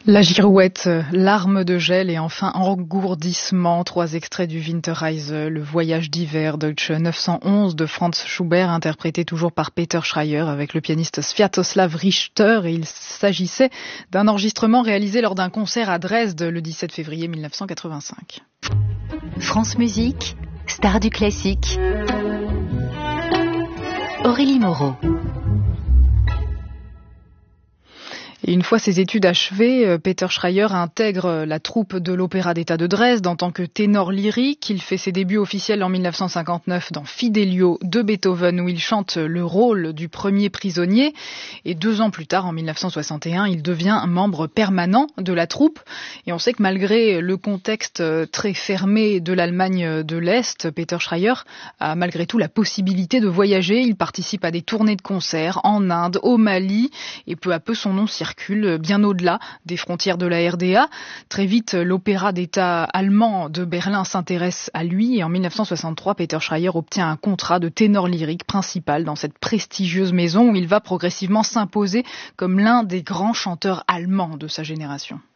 La girouette, larmes de gel et enfin engourdissement. 3 extraits du Winterreise, le voyage d'hiver, Deutsche 911 de Franz Schubert, interprété toujours par Peter Schreier avec le pianiste Sviatoslav Richter. Et il s'agissait d'un enregistrement réalisé lors d'un concert à Dresde le 17 février 1985. France Musique, star du classique. Aurélie Moreau. Et une fois ses études achevées, Peter Schreier intègre la troupe de l'Opéra d'État de Dresde en tant que ténor lyrique. Il fait ses débuts officiels en 1959 dans Fidelio de Beethoven, où il chante le rôle du premier prisonnier. Et 2 ans plus tard, en 1961, il devient un membre permanent de la troupe. Et on sait que malgré le contexte très fermé de l'Allemagne de l'Est, Peter Schreier a malgré tout la possibilité de voyager. Il participe à des tournées de concerts en Inde, au Mali, et peu à peu son nom circule bien au-delà des frontières de la RDA. Très vite, l'opéra d'État allemand de Berlin s'intéresse à lui et en 1963, Peter Schreier obtient un contrat de ténor lyrique principal dans cette prestigieuse maison où il va progressivement s'imposer comme l'un des grands chanteurs allemands de sa génération.